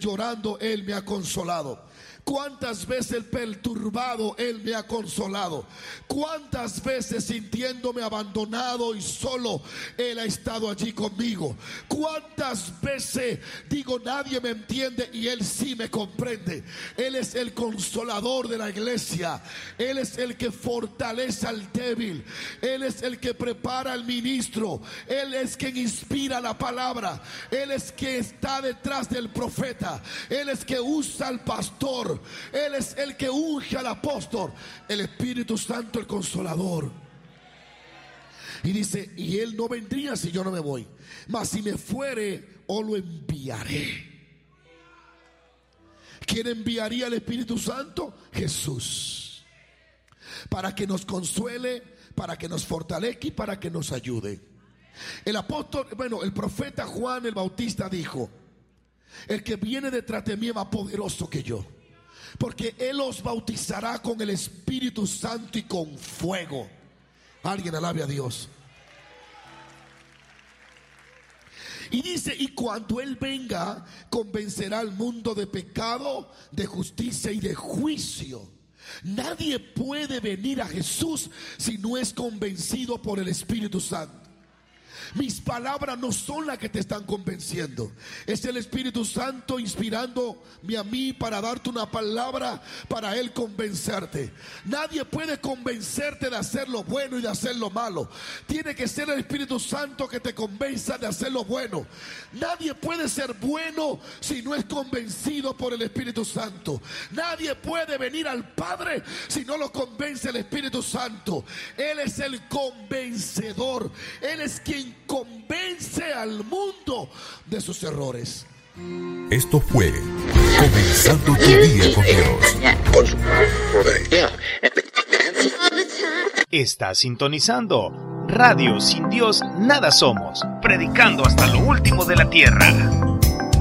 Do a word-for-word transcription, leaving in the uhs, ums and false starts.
llorando, Él me ha consolado. Cuántas veces perturbado Él me ha consolado. Cuántas veces sintiéndome abandonado y solo Él ha estado allí conmigo. Cuántas veces digo nadie me entiende y Él sí me comprende. Él es el consolador de la iglesia. Él es el que fortalece al débil. Él es el que prepara al ministro. Él es quien inspira la palabra. Él es quien está detrás del profeta. Él es que usa al pastor. Él es el que unge al apóstol. El Espíritu Santo, el consolador. Y dice, y Él no vendría si yo no me voy, mas si me fuere, os lo enviaré. ¿Quién enviaría al Espíritu Santo? Jesús, para que nos consuele, para que nos fortalezca y para que nos ayude. El apóstol, bueno, el profeta Juan el Bautista dijo: el que viene detrás de mí es más poderoso que yo, porque Él os bautizará con el Espíritu Santo y con fuego. Alguien alabe a Dios. Y dice, y cuando Él venga, convencerá al mundo de pecado, de justicia y de juicio. Nadie puede venir a Jesús si no es convencido por el Espíritu Santo. Mis palabras no son las que te están convenciendo. Es el Espíritu Santo inspirándome a mí para darte una palabra, para Él convencerte. Nadie puede convencerte de hacer lo bueno y de hacer lo malo. Tiene que ser el Espíritu Santo que te convenza de hacer lo bueno. Nadie puede ser bueno si no es convencido por el Espíritu Santo. Nadie puede venir al Padre si no lo convence el Espíritu Santo. Él es el convencedor. Él es quien convence al mundo de sus errores. Esto fue Comenzando tu Día con Dios. Estás sintonizando Radio Sin Dios Nada Somos, predicando hasta lo último de la tierra.